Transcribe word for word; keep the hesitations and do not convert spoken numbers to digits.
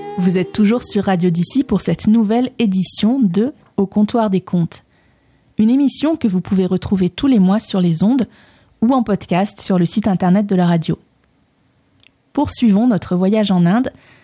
Vous êtes toujours sur Radio D'ici pour cette nouvelle édition de Au comptoir des contes. Une émission que vous pouvez retrouver tous les mois sur les ondes ou en podcast sur le site internet de la radio. Poursuivons notre voyage en Inde